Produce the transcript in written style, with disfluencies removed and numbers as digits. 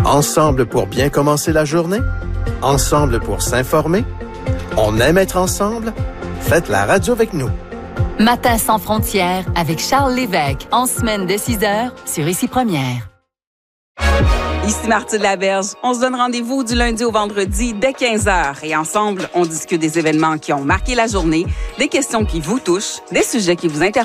Ensemble pour bien commencer la journée? Ensemble pour s'informer? On aime être ensemble? Faites la radio avec nous. Matin sans frontières avec Charles Lévesque, en semaine dès 6h sur Ici Première. Ici Marthe Laberge. On se donne rendez-vous du lundi au vendredi dès 15h. Et ensemble, on discute des événements qui ont marqué la journée, des questions qui vous touchent, des sujets qui vous intéressent.